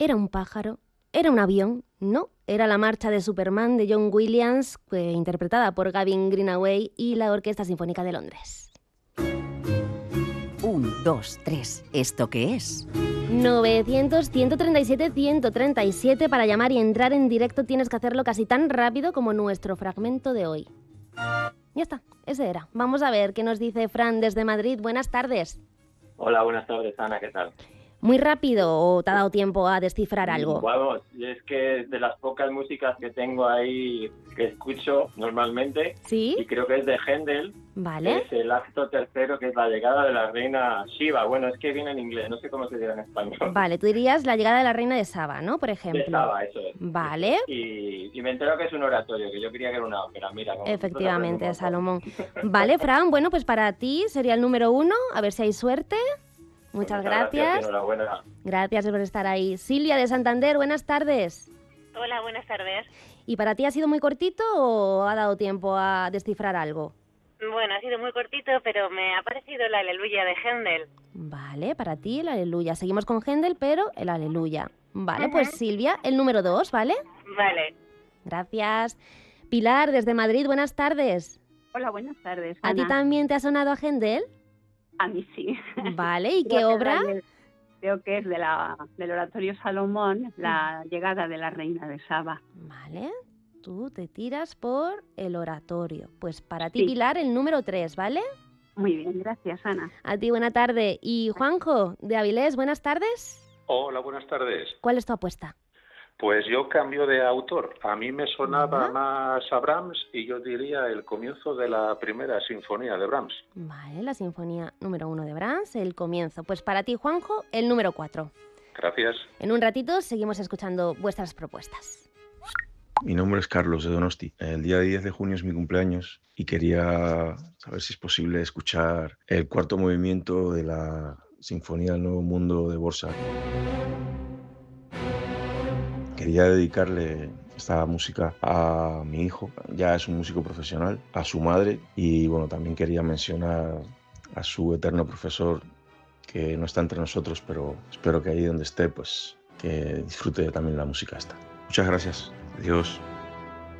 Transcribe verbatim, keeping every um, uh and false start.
¿Era un pájaro? ¿Era un avión? No, era la marcha de Superman de John Williams, eh, interpretada por Gavin Greenaway y la Orquesta Sinfónica de Londres. Un, dos, tres. ¿Esto qué es? novecientos, ciento treinta y siete, ciento treinta y siete. Para llamar y entrar en directo tienes que hacerlo casi tan rápido como nuestro fragmento de hoy. Ya está, ese era. Vamos a ver qué nos dice Fran desde Madrid. Buenas tardes. Hola, buenas tardes, Ana, ¿qué tal? ¿Muy rápido o te ha dado tiempo a descifrar algo? Vamos, es que de las pocas músicas que tengo ahí que escucho normalmente, ¿Sí? y creo que es de Händel, Vale. es el acto tercero, que es la llegada de la reina Shiva. Bueno, es que viene en inglés, no sé cómo se dirá en español. Vale, tú dirías la llegada de la reina de Saba, ¿no? Por ejemplo. De Saba, eso es. Vale. Y, y me entero que es un oratorio, que yo creía que era una ópera, mira. como Efectivamente, nosotros aprendemos Salomón. Vale, Fran, bueno, pues para ti sería el número uno, a ver si hay suerte. Muchas, Muchas gracias. gracias. Enhorabuena. Gracias por estar ahí. Silvia de Santander, buenas tardes. Hola, buenas tardes. ¿Y para ti ha sido muy cortito o ha dado tiempo a descifrar algo? Bueno, ha sido muy cortito, pero me ha parecido la Aleluya de Händel. Vale, para ti el aleluya. Seguimos con Händel, pero el aleluya. Vale, Ujú. pues Silvia, el número dos, ¿vale? Vale. Gracias. Pilar, desde Madrid, buenas tardes. Hola, buenas tardes, ¿A ti Ana. también te ha sonado a Händel? A mí sí. Vale, ¿y Creo qué que obra? es del- Creo que es de la, del oratorio Salomón, la llegada de la reina de Saba. Vale, tú te tiras por el oratorio. Pues para ti, Sí. Pilar, el número tres, ¿vale? Muy bien, gracias, Ana. A ti, buena tarde. Y Juanjo, de Avilés, buenas tardes. Hola, buenas tardes. ¿Cuál es tu apuesta? Pues yo cambio de autor. A mí me sonaba Venga. más a Brahms y yo diría el comienzo de la primera sinfonía de Brahms. Vale, la sinfonía número uno de Brahms, el comienzo. Pues para ti, Juanjo, el número cuatro. Gracias. En un ratito seguimos escuchando vuestras propuestas. Mi nombre es Carlos de Donosti. El día diez de junio es mi cumpleaños y quería saber si es posible escuchar el cuarto movimiento de la Sinfonía del Nuevo Mundo de Dvořák. Quería dedicarle esta música a mi hijo, ya es un músico profesional, a su madre y bueno, también quería mencionar a su eterno profesor que no está entre nosotros, pero espero que ahí donde esté, pues que disfrute también la música esta. Muchas gracias. Adiós.